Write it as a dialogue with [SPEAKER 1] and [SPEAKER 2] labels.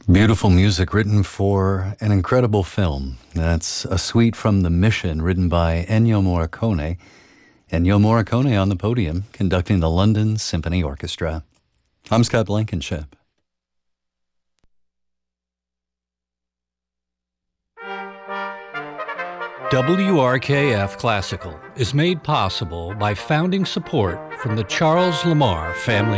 [SPEAKER 1] Beautiful music written for an incredible film. That's A Suite from the Mission, written by Ennio Morricone. Ennio Morricone on the podium, conducting the London Symphony Orchestra. I'm Scott Blankenship.
[SPEAKER 2] WRKF Classical is made possible by founding support from the Charles Lamar Family